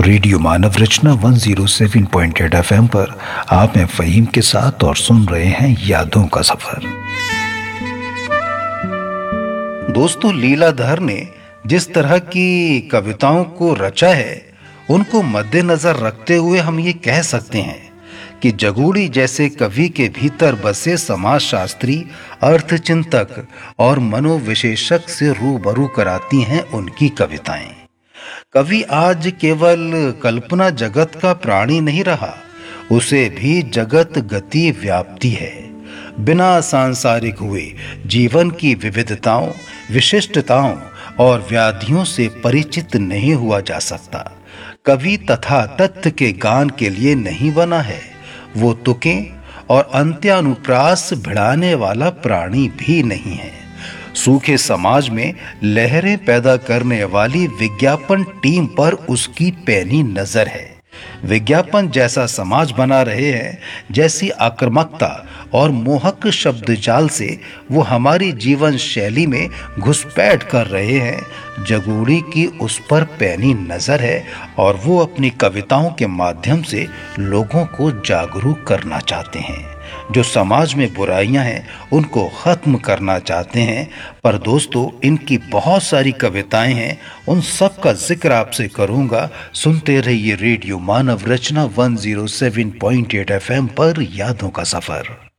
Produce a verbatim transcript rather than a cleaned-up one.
Radio मानव रचना एक सौ सात पॉइंट आठ एफएम पर आप हैं फ़हीम के साथ और सुन रहे हैं यादों का सफर। दोस्तों, लीलाधर ने जिस तरह की कविताओं को रचा है, उनको मद्देनजर रखते हुए हम ये कह सकते हैं कि जगूड़ी जैसे कवि के भीतर बसे समाजशास्त्री, अर्थचिंतक और मनोविशेषक से रूबरू कराती हैं उनकी कविताएं। कवि आज केवल कल्पना जगत का प्राणी नहीं रहा, उसे भी जगत गति व्याप्ति है। बिना सांसारिक हुए जीवन की विविधताओं, विशिष्टताओं और व्याधियों से परिचित नहीं हुआ जा सकता। कवि तथा तथ्य के गान के लिए नहीं बना है, वो तुकें और अंत्यानुप्रास भिड़ाने वाला प्राणी भी नहीं है। सूखे समाज में लहरें पैदा करने वाली विज्ञापन टीम पर उसकी पैनी नजर है। विज्ञापन जैसा समाज बना रहे हैं, जैसी आक्रामकता और मोहक शब्दजाल से वो हमारी जीवन शैली में घुसपैठ कर रहे हैं, जगूड़ी की उस पर पैनी नजर है और वो अपनी कविताओं के माध्यम से लोगों को जागरूक करना चाहते हैं। जो समाज में बुराइयां हैं उनको खत्म करना चाहते हैं। पर दोस्तों, इनकी बहुत सारी कविताएं हैं, उन सब का जिक्र आपसे करूंगा। सुनते रहिए रेडियो मानव रचना एक सौ सात पॉइंट आठ एफएम पर यादों का सफर।